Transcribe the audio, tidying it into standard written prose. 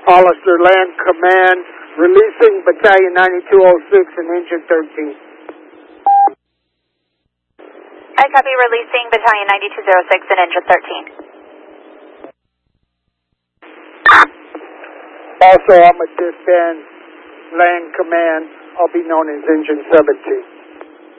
Hollister Land Command, releasing Battalion 9206 and Engine 13. I copy, releasing Battalion 9206 and Engine 13. Also, I'm a disband Land Command. I'll be known as Engine 17.